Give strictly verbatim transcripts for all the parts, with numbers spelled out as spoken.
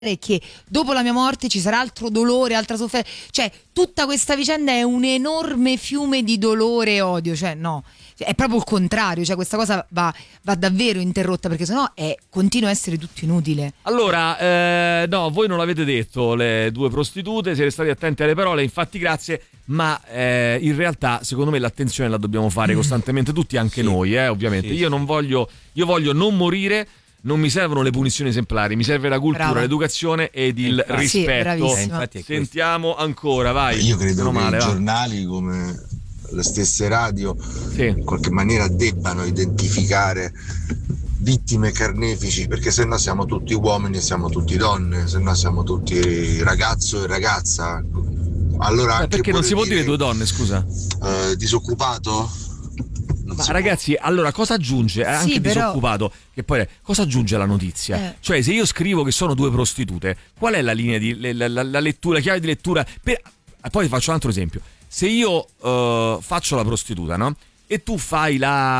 che dopo la mia morte ci sarà altro dolore, altra sofferenza, cioè tutta questa vicenda è un enorme fiume di dolore e odio, cioè no, è proprio il contrario, cioè questa cosa va, va davvero interrotta, perché sennò è, continua a essere tutto inutile. Allora, eh, no, voi non l'avete detto, le due prostitute, siete stati attenti alle parole, infatti grazie, ma eh, in realtà secondo me l'attenzione la dobbiamo fare costantemente tutti, anche sì. noi, eh, ovviamente. Sì, io non voglio, io voglio non morire. Non mi servono le punizioni esemplari, mi serve la cultura, Bravo. l'educazione ed il eh, rispetto. Sì, eh, Sentiamo ancora, vai. Io credo che male, i va. giornali, come le stesse radio, sì. in qualche maniera debbano identificare vittime e carnefici, perché se no siamo tutti uomini e siamo tutti donne, se no siamo tutti ragazzo e ragazza. Allora eh, anche perché non si può dire, dire due donne, scusa? Eh, disoccupato? Ma ragazzi, allora cosa aggiunge? Anche sì, però... disoccupato, che poi cosa aggiunge la notizia? Eh. Cioè, se io scrivo che sono due prostitute, qual è la linea di la, la, la lettura, la chiave di lettura? Per... Poi faccio un altro esempio. Se io uh, faccio la prostituta, no? E tu fai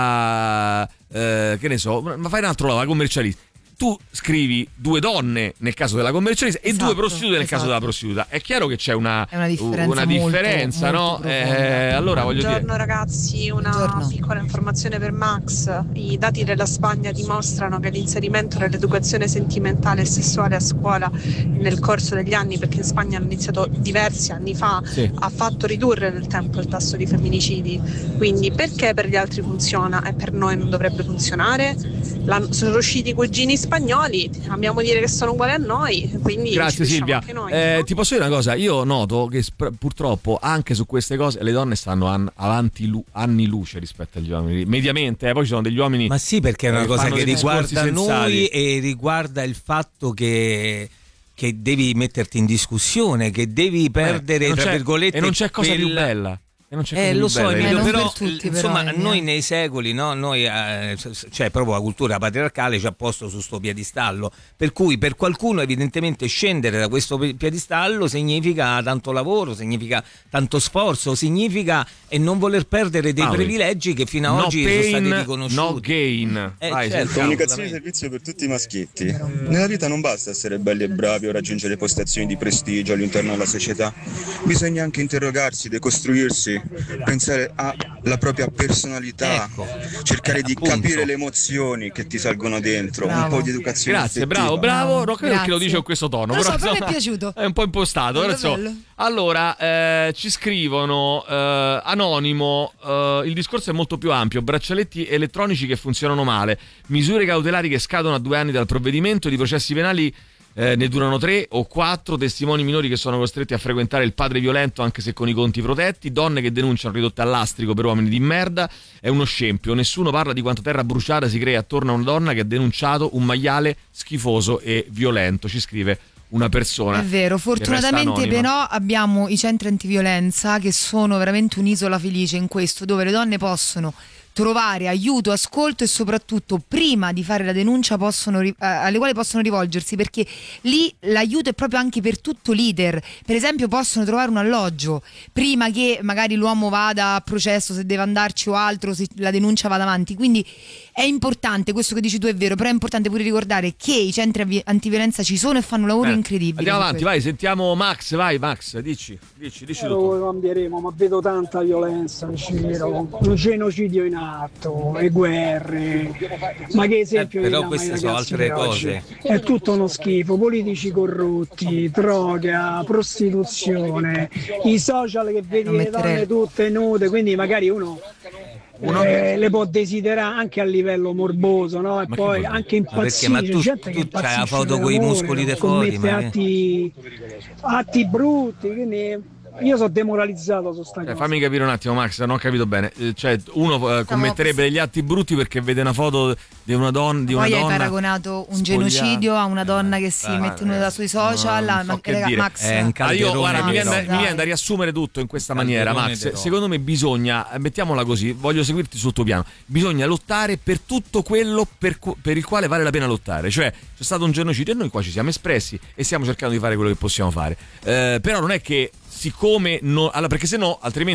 la uh, che ne so, ma fai un altro lavoro, la commercialista. Tu scrivi due donne nel caso della commercialista e esatto, due prostitute nel esatto. caso della prostituta. È chiaro che c'è una, una differenza, una differenza molto, no? molto eh, allora voglio Buongiorno dire. ragazzi, una Buongiorno. piccola informazione per Max. I dati della Spagna dimostrano che l'inserimento dell'educazione sentimentale e sessuale a scuola nel corso degli anni, perché in Spagna hanno iniziato diversi anni fa, sì. ha fatto ridurre nel tempo il tasso di femminicidi. Quindi perché per gli altri funziona e per noi non dovrebbe funzionare? L'hanno, sono usciti i cugini spagnoli, amiamo dire che sono uguali a noi, quindi grazie ci Silvia. anche noi, eh, no? Ti posso dire una cosa, io noto che sp- purtroppo anche su queste cose le donne stanno an- avanti lu- anni luce rispetto agli uomini, mediamente, eh, poi ci sono degli uomini. Ma sì, perché è una eh, cosa fanno che dei riguarda discorsi noi sensati. e riguarda il fatto che che devi metterti in discussione, che devi perdere eh, tra virgolette, e non c'è cosa quel... più bella. E non c'è cosa Eh, più lo so, bella, Emilio, eh, però, per tutti, insomma, però, noi eh. nei secoli, no, noi, eh, cioè proprio la cultura patriarcale ci ha posto su sto piedistallo, per cui per qualcuno evidentemente scendere da questo piedistallo significa tanto lavoro, significa tanto sforzo, significa e non voler perdere dei Mauri. privilegi che fino a no oggi pain, sono stati riconosciuti. No gain. Eh, Vai, certo. Comunicazione di servizio per tutti i maschietti. Nella vita non basta essere belli e bravi o raggiungere postazioni di prestigio all'interno della società. Bisogna anche interrogarsi, decostruirsi, pensare alla propria personalità, Ecco. cercare Eh, di appunto. capire le emozioni che ti salgono dentro, Bravo. un po' di educazione Grazie, affettiva. bravo, bravo. Bravo, Non credo che lo grazie. dice con questo tono. Lo però, so, però mi è insomma, piaciuto. È un po' impostato. Bello, però, insomma. bello. Allora, eh, ci scrivono eh, anonimo. Eh, il discorso è molto più ampio. Braccialetti elettronici che funzionano male, misure cautelari che scadono a due anni dal provvedimento, di processi penali. Eh, ne durano tre o quattro, testimoni minori che sono costretti a frequentare il padre violento anche se con i conti protetti, donne che denunciano ridotte all'astrico per uomini di merda. È uno scempio, nessuno parla di quanta terra bruciata si crea attorno a una donna che ha denunciato un maiale schifoso e violento, ci scrive una persona. È vero, fortunatamente però abbiamo i centri antiviolenza che sono veramente un'isola felice in questo, dove le donne possono trovare aiuto, ascolto e soprattutto prima di fare la denuncia possono, eh, alle quali possono rivolgersi, perché lì l'aiuto è proprio anche per tutto l'iter. Per esempio possono trovare un alloggio prima che magari l'uomo vada a processo, se deve andarci o altro, se la denuncia vada avanti. Quindi è importante, questo che dici tu è vero, però è importante pure ricordare che i centri antiviolenza ci sono e fanno un lavoro Eh, incredibile. Andiamo avanti, vai, sentiamo Max, vai Max, dici, dici, dici Lo tutto. cambieremo, ma vedo tanta violenza in giro, un genocidio in atto, e guerre, ma che esempio Eh, gli però diamo ai queste sono ragazzi altre di oggi? cose. È tutto uno schifo, politici corrotti, droga, prostituzione, i social che vedi Non le metterei- donne tutte nude, quindi magari uno... Uno- eh, le può desiderare anche a livello morboso, no? E Ma che poi vuol dire? anche Ma perché? impazzire, Ma tu- c'è gente che tu c'hai la impazzisce foto per coi amore, muscoli dei fuori, commette ma che- atti, atti brutti, quindi io sono demoralizzato su sta Eh, cosa. fammi capire un attimo Max, non ho capito bene. Eh, Cioè uno eh, commetterebbe degli atti brutti perché vede una foto di una donna di una Poi hai donna paragonato un spogliata. genocidio a una donna che si Eh, mette eh, nuda sui social. non ah, so ma- che raga, dire. Max, È un Ah, io calderone guarda, mi di viene, roba. mi viene da riassumere tutto in questa maniera, Calderone Max. di roba. Secondo me bisogna, mettiamola così, voglio seguirti sul tuo piano. Bisogna lottare per tutto quello per, cu- per il quale vale la pena lottare. Cioè, c'è stato un genocidio e noi qua ci siamo espressi e stiamo cercando di fare quello che possiamo fare. Eh, però non è che siccome no, allora, perché se no altrimenti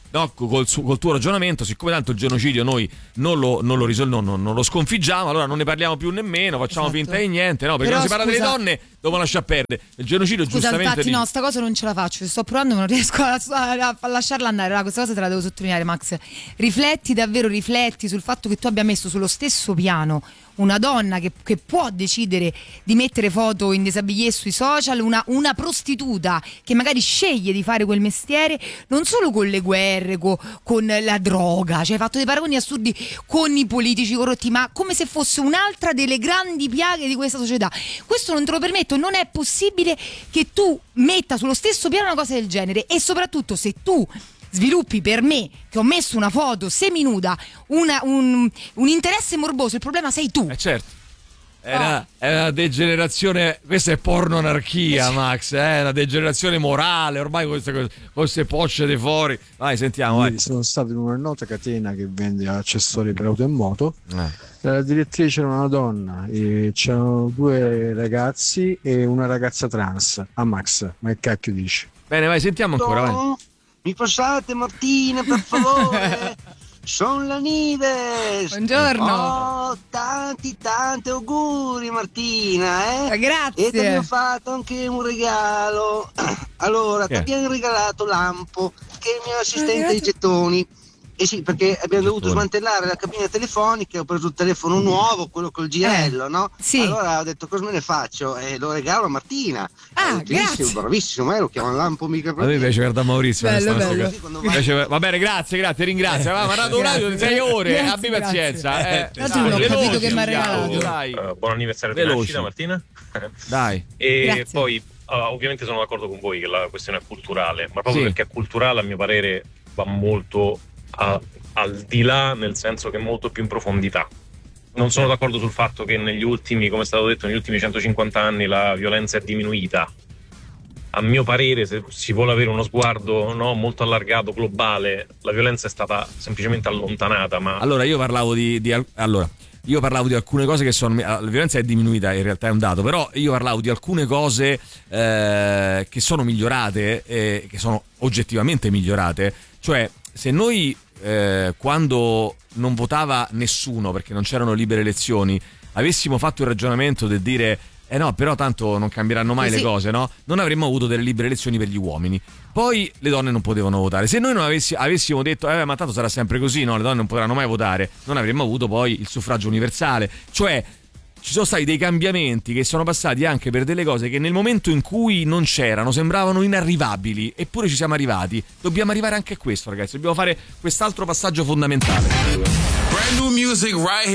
no, col, col tuo ragionamento, siccome tanto il genocidio noi non lo, non lo, risol- non, non, non lo sconfiggiamo, allora non ne parliamo più nemmeno, facciamo esatto. finta di niente, no? Perché Però, non si parla scusa, delle donne, devono lasciare perdere. Il genocidio scusa, giustamente... infatti dice... no, sta cosa non ce la faccio, sto provando ma non riesco a, a, a lasciarla andare. Allora, questa cosa te la devo sottolineare, Max. Rifletti davvero, rifletti sul fatto che tu abbia messo sullo stesso piano una donna che, che può decidere di mettere foto in déshabillé sui social, una, una prostituta che magari sceglie di fare quel mestiere non solo con le guerre, co, con la droga, cioè hai fatto dei paragoni assurdi con i politici corrotti, ma come se fosse un'altra delle grandi piaghe di questa società. Questo non te lo permetto, non è possibile che tu metta sullo stesso piano una cosa del genere, e soprattutto se tu sviluppi per me, che ho messo una foto seminuda, una, un, un interesse morboso, il problema sei tu. Eh certo. È una, è una degenerazione, questa è porno-anarchia, Max, è una degenerazione morale, ormai queste, cose, queste pocce dei fori. Vai, sentiamo, vai. Sono stato in una nota catena che vende accessori per auto e moto. Eh. La direttrice era una donna, e c'erano due ragazzi e una ragazza trans. Ah, Max, ma che cacchio dici? Bene, vai, sentiamo ancora, vai. Mi passate Martina, per favore? Sono la Nives. Buongiorno. Oh, tanti tanti auguri Martina, eh? Grazie. E ti abbiamo fatto anche un regalo. Allora, ti Che? abbiamo regalato Lampo, che è il mio assistente Ragazzi. ai gettoni. Eh sì, perché abbiamo dovuto smantellare la cabina telefonica, ho preso il telefono nuovo, quello col girello, Eh, no? sì. Allora ho detto cosa me ne faccio? E lo regalo a Martina. Ah, È utilissimo, grazie. bravissimo, eh, lo chiamano Lampo mica A me piace guardare Maurizio. Bello, onestamente. bello. Così quando Mi vai- piace- Va bene, grazie, grazie, ringrazio. Avevamo mandato un radio di sei ore, Grazie, abbi grazie. pazienza. Eh, Tra l'altro non ho veloci, capito che mi ha andiamo, regalato. Dai, Uh, buon anniversario di Veloci. nascita Martina. dai. E Grazie. poi uh, ovviamente sono d'accordo con voi che la questione è culturale, ma proprio Sì. perché è culturale a mio parere va molto a- al di là, nel senso che molto più in profondità. Non sono d'accordo sul fatto che negli ultimi, come è stato detto, negli ultimi centocinquanta anni la violenza è diminuita. A mio parere, se si vuole avere uno sguardo, no, molto allargato, globale, la violenza è stata semplicemente allontanata. Ma Allora, io parlavo di, di al- allora, io parlavo di alcune cose che sono. La violenza è diminuita, in realtà è un dato, però io parlavo di alcune cose eh, che sono migliorate, eh, che sono oggettivamente migliorate. Cioè, se noi eh, quando non votava nessuno perché non c'erano libere elezioni avessimo fatto il ragionamento del dire eh no, però tanto non cambieranno mai Sì. le cose, no? Non avremmo avuto delle libere elezioni per gli uomini. Poi le donne non potevano votare. Se noi non avessi, avessimo detto eh ma tanto sarà sempre così, no? Le donne non potranno mai votare, non avremmo avuto poi il suffragio universale. Cioè ci sono stati dei cambiamenti che sono passati anche per delle cose che nel momento in cui non c'erano sembravano inarrivabili, eppure ci siamo arrivati. Dobbiamo arrivare anche a questo, ragazzi. Dobbiamo fare quest'altro passaggio fondamentale. Brand new music right here.